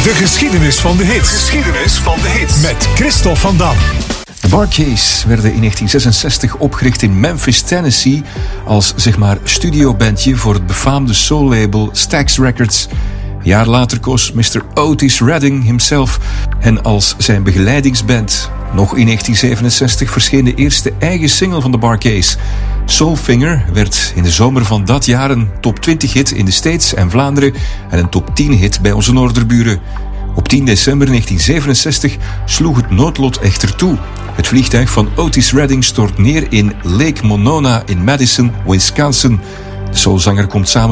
De geschiedenis van de hits. Geschiedenis van de hits. Met Christophe van Dam. De Bar Keys werden in 1966 opgericht in Memphis, Tennessee als studiobandje voor het befaamde soul-label Stax Records. Een jaar later koos Mr. Otis Redding himself hen als zijn begeleidingsband. Nog in 1967 verscheen de eerste eigen single van de Bar Keys. Soulfinger werd in de zomer van dat jaar een top 20 hit in de States en Vlaanderen en een top 10 hit bij onze noorderburen. Op 10 december 1967 sloeg het noodlot echter toe. Het vliegtuig van Otis Redding stort neer in Lake Monona in Madison, Wisconsin. De soulzanger komt samen